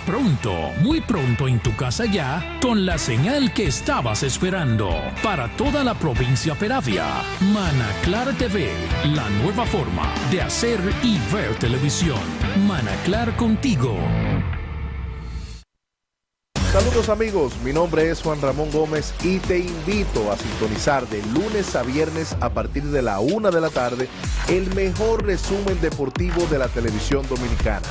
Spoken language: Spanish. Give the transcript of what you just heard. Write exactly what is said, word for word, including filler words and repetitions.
Pronto, muy pronto en tu casa ya, con la señal que estabas esperando. Para toda la provincia Peravia, Manaclar T V, la nueva forma de hacer y ver televisión. Manaclar contigo. Saludos amigos, mi nombre es Juan Ramón Gómez y te invito a sintonizar de lunes a viernes a partir de la una de la tarde el mejor resumen deportivo de la televisión dominicana.